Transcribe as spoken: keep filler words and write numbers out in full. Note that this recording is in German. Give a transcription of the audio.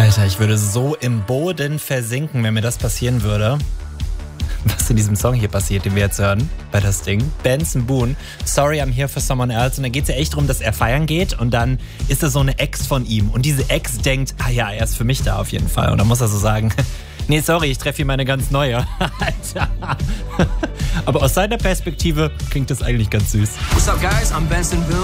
Alter, ich würde so im Boden versinken, wenn mir das passieren würde. Was in diesem Song hier passiert, den wir jetzt hören, bei das Ding. Benson Boone, Sorry, I'm here for someone else. Und dann geht es ja echt darum, dass er feiern geht und dann ist da so eine Ex von ihm. Und diese Ex denkt, ah ja, er ist für mich da auf jeden Fall. Und dann muss er so sagen, nee, sorry, ich treffe hier meine ganz neue. Alter. Aber aus seiner Perspektive klingt das eigentlich ganz süß. What's up, guys? I'm Benson Boone.